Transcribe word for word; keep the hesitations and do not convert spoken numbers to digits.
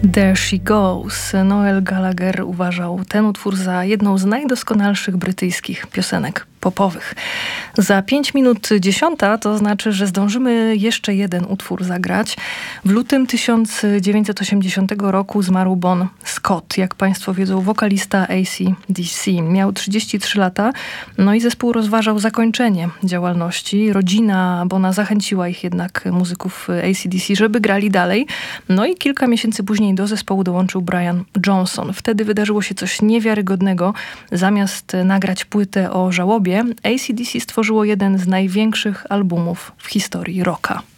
There She Goes. Noel Gallagher uważał ten utwór za jedną z najdoskonalszych brytyjskich piosenek popowych. Za pięć minut dziesiąta to znaczy, że zdążymy jeszcze jeden utwór zagrać. W lutym tysiąc dziewięćset osiemdziesiątego roku zmarł Bon Scott. Jak Państwo wiedzą, wokalista A C D C. Miał trzydzieści trzy lata, no i zespół rozważał zakończenie działalności. Rodzina Bona zachęciła ich jednak, muzyków A C D C, żeby grali dalej. No i kilka miesięcy później do zespołu dołączył Brian Johnson. Wtedy wydarzyło się coś niewiarygodnego. Zamiast nagrać płytę o żałobie, A C D C stworzyło jeden z największych albumów w historii rocka.